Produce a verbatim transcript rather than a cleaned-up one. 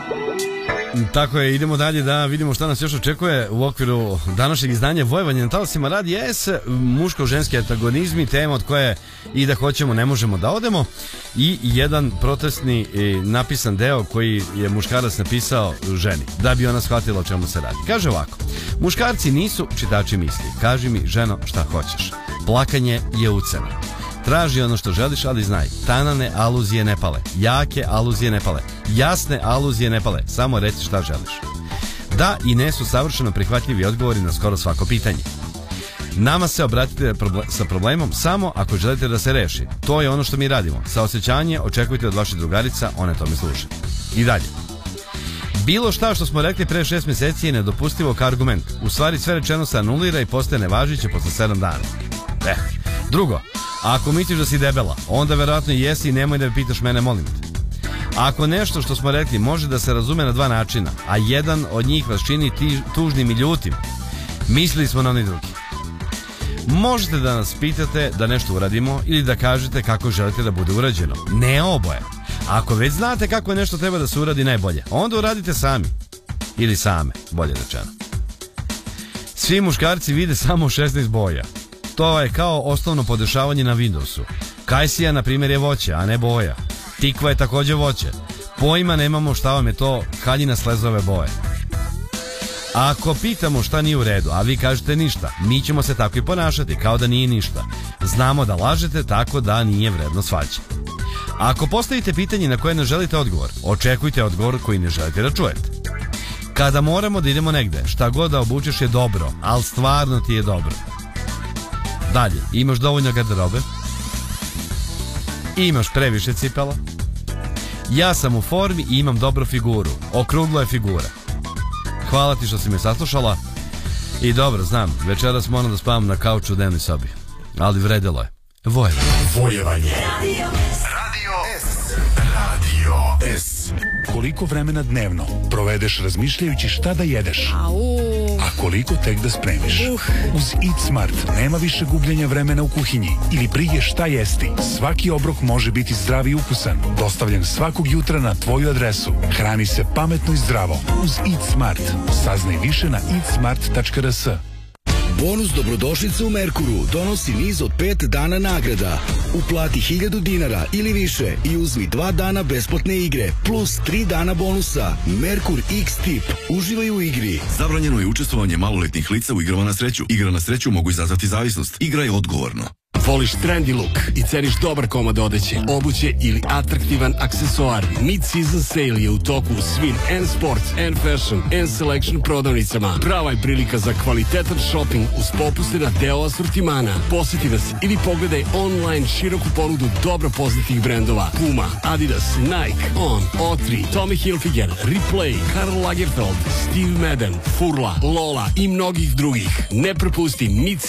Tako je, idemo dalje da vidimo šta nas još očekuje u okviru današnjeg izdanja Vojevanje na talasima Radija S, muško-ženski antagonizmi, tema od koje i da hoćemo ne možemo da odemo, i jedan protestni napisan deo koji je muškarac napisao ženi, da bi ona shvatila o čemu se radi. Kaže ovako: muškarci nisu čitači misli, kaži mi ženo šta hoćeš, plakanje je ucena. Traži ono što želiš, ali znaj, tanane aluzije ne pale, jake aluzije ne pale, jasne aluzije ne pale, samo reci šta želiš. Da i ne su savršeno prihvatljivi odgovori na skoro svako pitanje. Nama se obratite proble- sa problemom samo ako želite da se reši. To je ono što mi radimo. Saosećanje očekujte od vaših drugarica, one tome služe. I dalje. Bilo šta što smo rekli pre šest mjeseci je nedopustivo kao argument. U stvari sve rečeno se anulira i postaje nevažeće posle sedam dana. Eh. Drugo, ako misliš da si debela, onda verovatno i jesi i nemoj da me pitaš mene, molim te. Ako nešto što smo rekli može da se razume na dva načina, a jedan od njih vas čini ti, tužnim i ljutim, mislili smo na onaj drugi. Možete da nas pitate da nešto uradimo ili da kažete kako želite da bude urađeno. Ne oboje. Ako već znate kako nešto treba da se uradi najbolje, onda uradite sami. Ili same, bolje rečeno. Svi muškarci vide samo šesnaest boja. To je kao osnovno podešavanje na Windowsu. Kajsija, na primjer, je voće, a ne boja. Tikva je također voće. Pojma nemamo šta vam je to haljina slezove boje. Ako pitamo šta nije u redu, a vi kažete ništa, mi ćemo se tako i ponašati, kao da nije ništa. Znamo da lažete, tako da nije vredno svađe. Ako postavite pitanje na koje ne želite odgovor, očekujte odgovor koji ne želite da čujete. Kada moramo da idemo negde, šta god da obučeš je dobro, ali stvarno ti je dobro. Dalje, imaš dovoljno garderobe? Imaš previše cipela? Ja sam u formi i imam dobru figuru. Okrugla je figura. Hvala ti što si me saslušala. I dobro, znam, večeras moram da spavam na kauču u dnevnoj sobi. Ali vredelo je. Vojevanje. Vojevanje. Radio S. Radio S. Radio S. Koliko vremena dnevno provedeš razmišljajući šta da jedeš? Au. A koliko tek da spremiš? Uh. Uz Eat Smart nema više gubljenja vremena u kuhinji ili brige šta jesti. Svaki obrok može biti zdrav i ukusan. Dostavljen svakog jutra na tvoju adresu. Hrani se pametno i zdravo. Uz Eat Smart. Saznaj više na eat smart tačka r s. Bonus dobrodošlice u Merkuru donosi niz od pet dana nagrada. Uplati hiljadu dinara ili više i uzmi dva dana besplatne igre plus tri dana bonusa. Merkur X-Tip. Uživaj u igri. Zabranjeno je učestvovanje maloletnih lica u igrama na sreću. Igra na sreću mogu izazvati zavisnost. Igraj odgovorno. Voliš trendy look i ceniš dobar komad odeće, obuće ili atraktivan aksesuar? Mid-season sale je u toku u svim N Sports, N Fashion, N Selection prodavnicama. Prava je prilika za kvalitetan shopping uz popuste na deo asortimana. Posjeti nas ili pogledaj online široku ponudu dobro poznatih brendova: Puma, Adidas, Nike, On, O tri, Tommy Hilfiger, Replay, Karl Lagerfeld, Steve Madden, Furla, Lola i mnogih drugih. Ne propusti Mid